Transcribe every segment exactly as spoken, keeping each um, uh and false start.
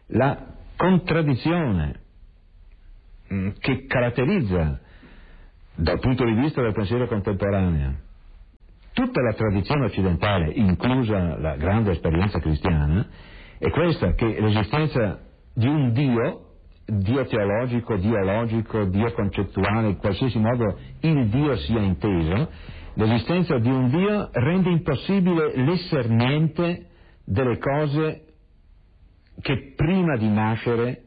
la contraddizione mh, che caratterizza dal punto di vista del pensiero contemporaneo tutta la tradizione occidentale, inclusa la grande esperienza cristiana, è questa, che l'esistenza di un Dio, Dio teologico, Dio logico, Dio concettuale, in qualsiasi modo il Dio sia inteso, l'esistenza di un Dio rende impossibile l'esser niente delle cose che prima di nascere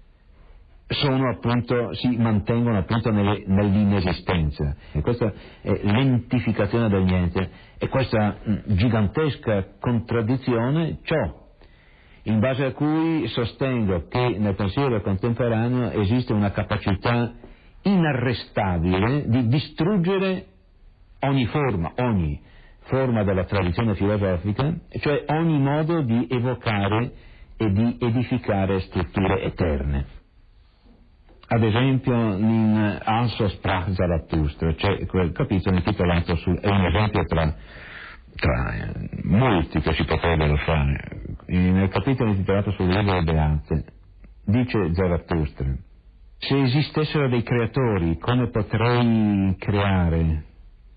sono appunto, si mantengono appunto nelle, nell'inesistenza. E questa è l'entificazione del niente, e questa gigantesca contraddizione ciò in base a cui sostengo che nel pensiero contemporaneo esiste una capacità inarrestabile di distruggere ogni forma, ogni forma della tradizione filosofica, cioè ogni modo di evocare e di edificare strutture eterne. Ad esempio in Also sprach Zarathustra c'è quel capitolo intitolato su, è un esempio tra, tra molti che si potrebbero fare. Nel capitolo intitolato sul libro delle Beate dice Zarathustra: se esistessero dei creatori, come potrei creare?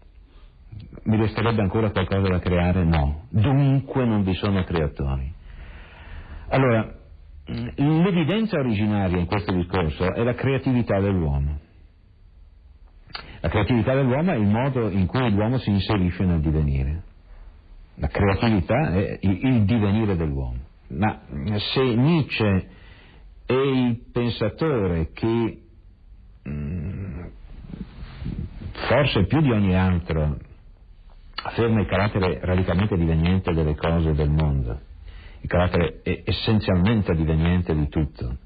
Mi resterebbe ancora qualcosa da creare? No. Dunque non vi sono creatori. Allora, l'evidenza originaria in questo discorso è la creatività dell'uomo. La creatività dell'uomo è il modo in cui l'uomo si inserisce nel divenire. La creatività è il divenire dell'uomo. Ma se Nietzsche è il pensatore che mh, forse più di ogni altro afferma il carattere radicalmente diveniente delle cose del mondo, il carattere essenzialmente diveniente di tutto,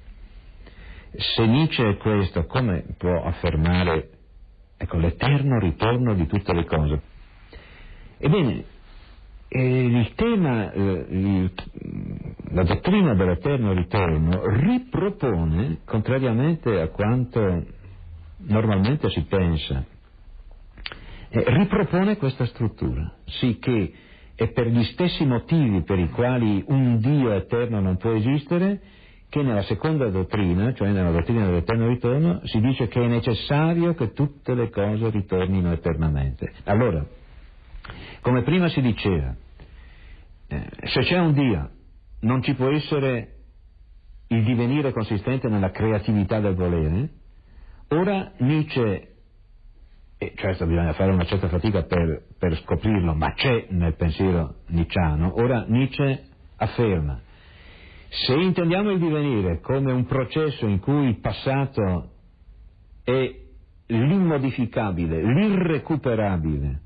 se Nietzsche è questo, come può affermare, ecco, l'eterno ritorno di tutte le cose? Ebbene, eh, il tema, eh, il, la dottrina dell'eterno ritorno ripropone, contrariamente a quanto normalmente si pensa, eh, ripropone questa struttura, sì, che è per gli stessi motivi per i quali un Dio eterno non può esistere che nella seconda dottrina, cioè nella dottrina dell'eterno ritorno, si dice che è necessario che tutte le cose ritornino eternamente. Allora, come prima si diceva, eh, se c'è un Dio non ci può essere il divenire consistente nella creatività del volere. Ora Nietzsche, e certo bisogna fare una certa fatica per, per scoprirlo, ma c'è nel pensiero nietzschiano, ora Nietzsche afferma: se intendiamo il divenire come un processo in cui il passato è l'immodificabile, l'irrecuperabile,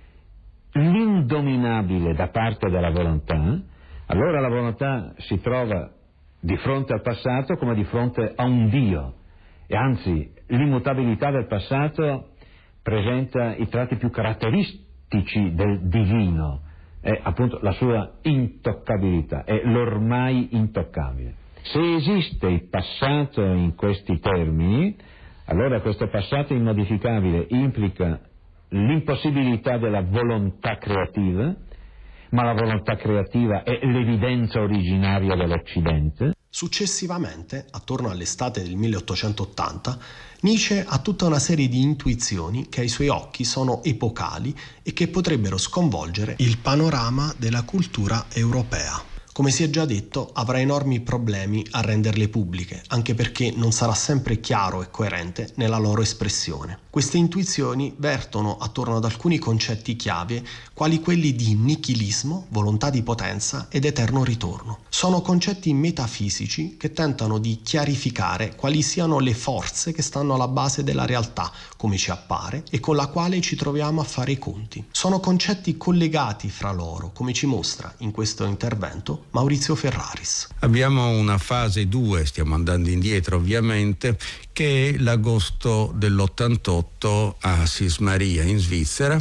l'indominabile da parte della volontà, allora la volontà si trova di fronte al passato come di fronte a un Dio, e anzi l'immutabilità del passato presenta i tratti più caratteristici del divino, è appunto la sua intoccabilità, è l'ormai intoccabile. Se esiste il passato in questi termini, allora questo passato immodificabile implica l'impossibilità della volontà creativa, ma la volontà creativa è l'evidenza originaria dell'Occidente. Successivamente, attorno all'estate del milleottocentottanta, Nietzsche ha tutta una serie di intuizioni che ai suoi occhi sono epocali e che potrebbero sconvolgere il panorama della cultura europea. Come si è già detto, avrà enormi problemi a renderle pubbliche, anche perché non sarà sempre chiaro e coerente nella loro espressione. Queste intuizioni vertono attorno ad alcuni concetti chiave, quali quelli di nichilismo, volontà di potenza ed eterno ritorno. Sono concetti metafisici che tentano di chiarificare quali siano le forze che stanno alla base della realtà, come ci appare, e con la quale ci troviamo a fare i conti. Sono concetti collegati fra loro, come ci mostra in questo intervento Maurizio Ferraris. Abbiamo una fase due, stiamo andando indietro ovviamente, che è l'agosto dell'ottantotto a Sismaria in Svizzera,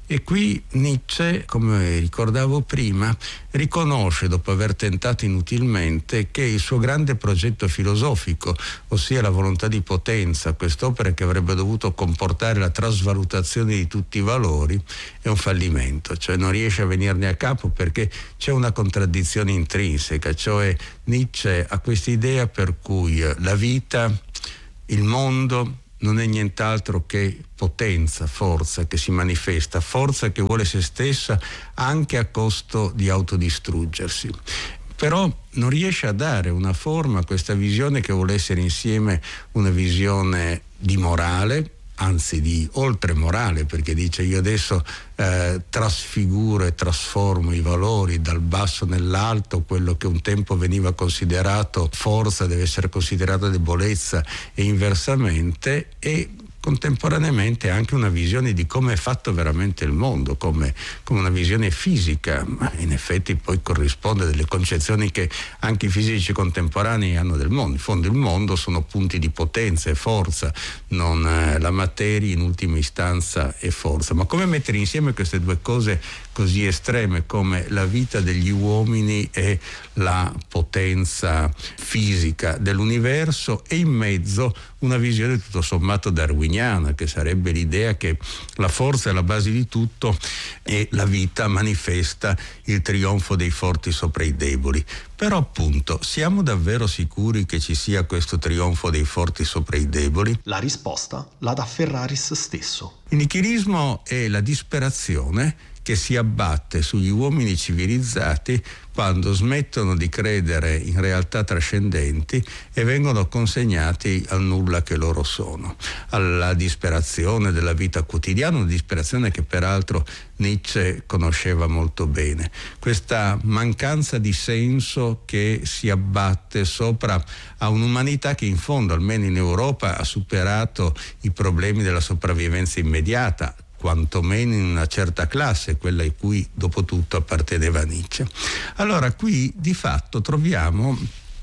E qui Nietzsche, come ricordavo prima, riconosce, dopo aver tentato inutilmente, che il suo grande progetto filosofico, ossia la volontà di potenza, quest'opera che avrebbe dovuto comportare la trasvalutazione di tutti i valori, è un fallimento, cioè non riesce a venirne a capo perché c'è una contraddizione intrinseca, cioè Nietzsche ha questa idea per cui la vita, il mondo, non è nient'altro che potenza, forza che si manifesta, forza che vuole se stessa anche a costo di autodistruggersi. Però non riesce a dare una forma a questa visione che vuole essere insieme una visione di morale, anzi di oltremorale, perché dice io adesso eh, trasfiguro e trasformo i valori dal basso nell'alto, quello che un tempo veniva considerato forza deve essere considerato debolezza e inversamente, e contemporaneamente anche una visione di come è fatto veramente il mondo, come, come una visione fisica, ma in effetti poi corrisponde a delle concezioni che anche i fisici contemporanei hanno del mondo. In fondo il mondo sono punti di potenza e forza, non eh, la materia in ultima istanza è forza. Ma come mettere insieme queste due cose così estreme come la vita degli uomini e la potenza fisica dell'universo, e in mezzo una visione tutto sommato darwiniana, che sarebbe l'idea che la forza è la base di tutto e la vita manifesta il trionfo dei forti sopra i deboli. Però appunto, siamo davvero sicuri che ci sia questo trionfo dei forti sopra i deboli? La risposta la dà Ferraris stesso. Il nichilismo è la disperazione che si abbatte sugli uomini civilizzati quando smettono di credere in realtà trascendenti e vengono consegnati al nulla che loro sono, alla disperazione della vita quotidiana, una disperazione che peraltro Nietzsche conosceva molto bene. Questa mancanza di senso che si abbatte sopra a un'umanità che in fondo, almeno in Europa, ha superato i problemi della sopravvivenza immediata, quantomeno in una certa classe, quella a cui dopo tutto apparteneva Nietzsche. Allora qui di fatto troviamo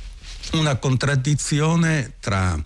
una contraddizione tra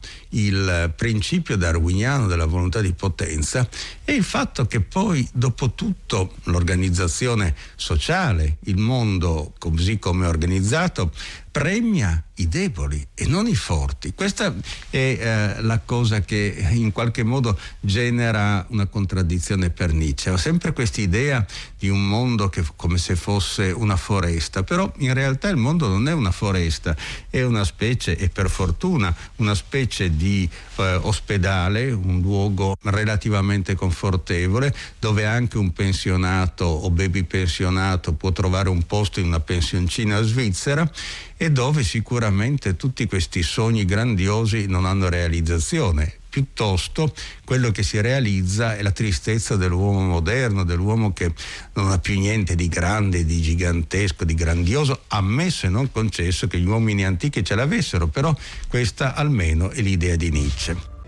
il principio darwiniano della volontà di potenza e il fatto che poi dopo tutto l'organizzazione sociale, il mondo così come è organizzato, premia i deboli e non i forti. Questa è eh, la cosa che in qualche modo genera una contraddizione per Nietzsche. Ho sempre questa idea di un mondo che come se fosse una foresta, però in realtà il mondo non è una foresta, è una specie, e per fortuna, una specie di eh, ospedale, un luogo relativamente confortevole dove anche un pensionato o baby pensionato può trovare un posto in una pensioncina svizzera, e dove sicuramente tutti questi sogni grandiosi non hanno realizzazione. Piuttosto quello che si realizza è la tristezza dell'uomo moderno, dell'uomo che non ha più niente di grande, di gigantesco, di grandioso, ammesso e non concesso che gli uomini antichi ce l'avessero, però questa almeno è l'idea di Nietzsche.